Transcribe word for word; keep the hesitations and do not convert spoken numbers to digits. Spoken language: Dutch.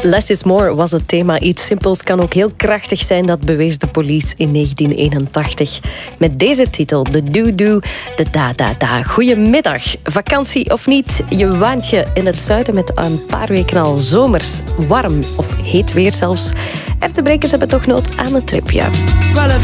Less is more was het thema. Iets simpels kan ook heel krachtig zijn. Dat bewees de police in negentien eenentachtig. Met deze titel, de do-do, de da-da-da. Goedemiddag. Vakantie of niet, je waant je in het zuiden met een paar weken al zomers, warm of heet weer zelfs. Ertebrekers hebben toch nood aan een tripje.